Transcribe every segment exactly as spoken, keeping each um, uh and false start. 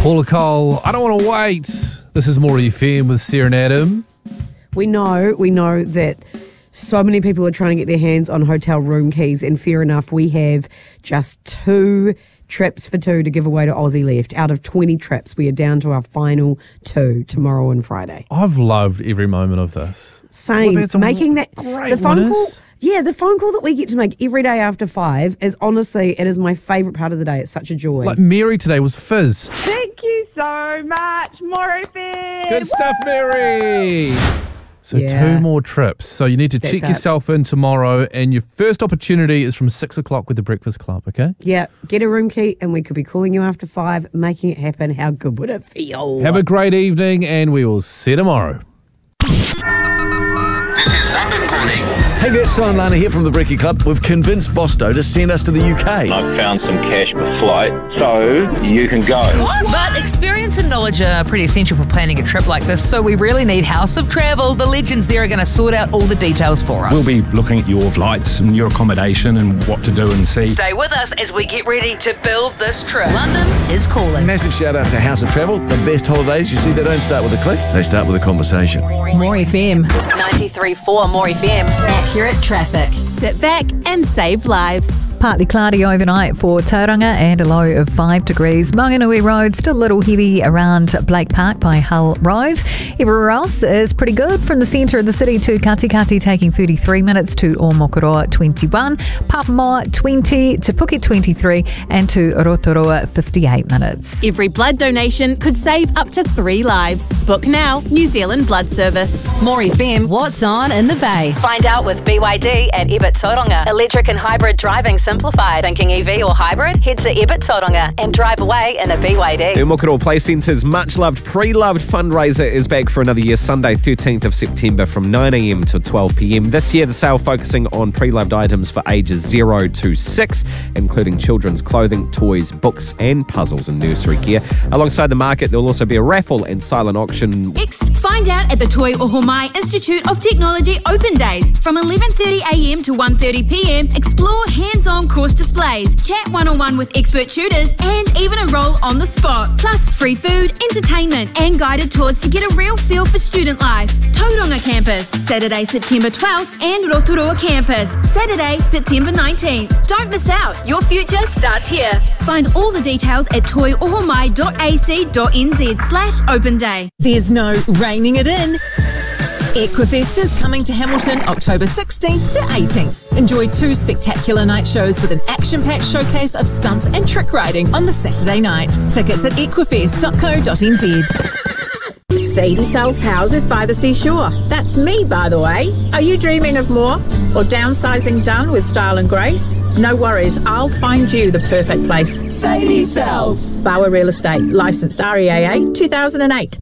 Paula Cole, I don't want to wait. This is More F M with Sarah and Adam. We know, we know that so many people are trying to get their hands on hotel room keys, and fair enough, we have just two trips for two to give away to Aussie left. Out of twenty trips, we are down to our final two tomorrow and Friday. I've loved every moment of this. Same. Well, Making that great the phone winners. call. Yeah, the phone call that we get to make every day after five is honestly, it is my favourite part of the day. It's such a joy. Like Mary today was fizz. Thank you so much, More F M. Good stuff, Mary. So Yeah. two more trips. So you need to That's check it. yourself in tomorrow, and your first opportunity is from six o'clock with the Breakfast Club, okay? Yeah, get a room key and we could be calling you after five, making it happen. How good would it feel? Have a great evening, and we will see you tomorrow. Hey there, Simon Lana here from the Brekkie Club. We've convinced Bosto to send us to the U K. I've found some cash per flight, so you can go. But experience and knowledge are pretty essential for planning a trip like this, so we really need House of Travel. The legends there are going to sort out all the details for us. We'll be looking at your flights and your accommodation and what to do and see. Stay with us as we get ready to build this trip. London is calling. Massive shout out to House of Travel. The best holidays, you see, they don't start with a click, they start with a conversation. More F M. ninety-three point four More F M. Accurate traffic. Sit back and save lives. Partly cloudy overnight for Tauranga and a low of five degrees. Manganui Road still a little heavy around Blake Park by Hull Road. Everywhere else is pretty good from the centre of the city to Katikati taking thirty-three minutes to Omokoroa twenty-one, Papamoa twenty, to Phuket twenty-three and to Rotorua fifty-eight minutes. Every blood donation could save up to three lives. Book now, New Zealand Blood Service. More F M. What's on in the Bay? Find out with B Y D at Ebert Tauranga. Electric and hybrid driving simplified. Thinking E V or hybrid? Head to Ebert Tauranga and drive away in a B Y D. Umokoro Play Centre's much-loved pre-loved fundraiser is back for another year, Sunday thirteenth of September from nine a m to twelve p m. This year, the sale focusing on pre-loved items for ages zero to six, including children's clothing, toys, books and puzzles and nursery care. Alongside the market, there will also be a raffle and silent auction. Next, find out at the Toi Ohomai Institute of Technology Open Days from eleven thirty a m to one thirty p m. Explore hands-on course displays, chat one-on-one with expert tutors and even enroll on the spot. Plus free food, entertainment and guided tours to get a real feel for student life. Tauranga Campus, Saturday September twelfth and Rotorua Campus, Saturday September nineteenth. Don't miss out. Your future starts here. Find all the details at toyohomai dot a c dot n z slash open day. There's no reining it in. Equifest is coming to Hamilton October sixteenth to eighteenth. Enjoy two spectacular night shows with an action-packed showcase of stunts and trick riding on the Saturday night. Tickets at equifest dot co dot n z. Sadie sells houses by the seashore. That's me, by the way. Are you dreaming of more? Or downsizing done with style and grace? No worries, I'll find you the perfect place. Sadie sells. Bauer Real Estate, licensed R E A A two thousand eight.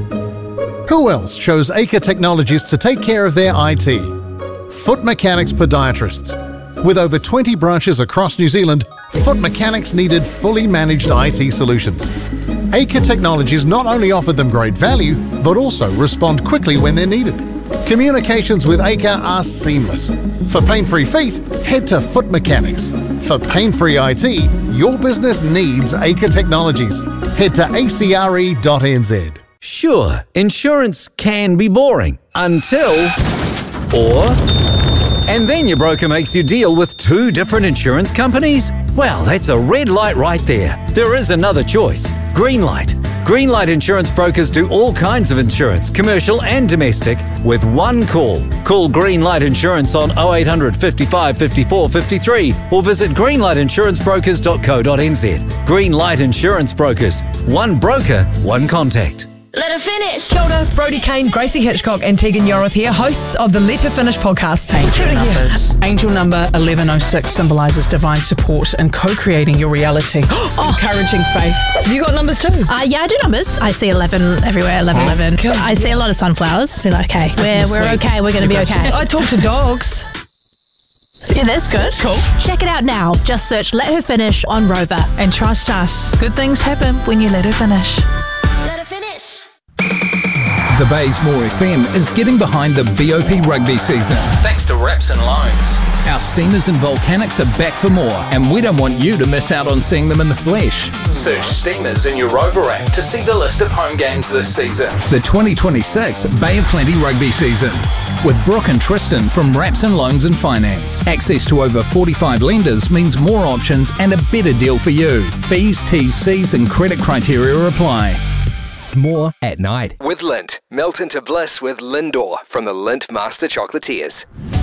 Who else chose Acre Technologies to take care of their I T? Foot Mechanics Podiatrists. With over twenty branches across New Zealand, Foot Mechanics needed fully managed I T solutions. Acre Technologies not only offered them great value, but also respond quickly when they're needed. Communications with Acre are seamless. For pain-free feet, head to Foot Mechanics. For pain-free I T, your business needs Acre Technologies. Head to a c r e dot n z. Sure, insurance can be boring until... Or... And then your broker makes you deal with two different insurance companies? Well, that's a red light right there. There is another choice. Greenlight. Greenlight Insurance Brokers do all kinds of insurance, commercial and domestic, with one call. Call Greenlight Insurance on oh eight hundred, fifty-five, fifty-four, fifty-three or visit greenlight insurance brokers dot co dot n z. Greenlight Insurance Brokers. One broker, one contact. Let her finish. Kia ora, Brody Kane, Gracie Hitchcock and Tegan Yoroth here, hosts of the Let Her Finish podcast. Angel numbers. Angel number eleven oh six symbolises divine support in co-creating your reality. Oh. Encouraging faith. Have you got numbers too? Uh, yeah, I do numbers. I see eleven everywhere, eleven eleven. Cool. I see a lot of sunflowers. Be like, okay, we're, we're okay, we're going to be okay. I talk to dogs. Yeah, that's good. That's cool. Check it out now. Just search Let Her Finish on Rover. And trust us, good things happen when you let her finish. Let her finish. The Bay's More F M is getting behind the B O P rugby season thanks to Raps and Loans. Our Steamers and Volcanics are back for more, and we don't want you to miss out on seeing them in the flesh. Search Steamers in your Rover app to see the list of home games this season. The twenty twenty-six Bay of Plenty Rugby season. With Brooke and Tristan from Raps and Loans and Finance. Access to over forty-five lenders means more options and a better deal for you. Fees, T's, C's and credit criteria apply. More at night. With Lindt. Melt into bliss with Lindor from the Lindt Master Chocolatiers.